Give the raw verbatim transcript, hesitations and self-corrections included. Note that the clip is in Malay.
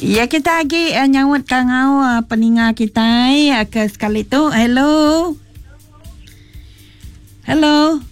Ya, kita lagi uh, nyawut kangau uh, peninga kita uh, ke sekali tu. Hello. Hello.